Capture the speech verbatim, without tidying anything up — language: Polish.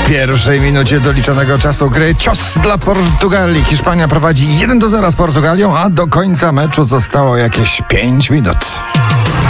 pierwszej minucie doliczonego czasu gry cios dla Portugalii. Hiszpania prowadzi jeden do zera z Portugalią, a do końca meczu zostało jakieś pięć minut.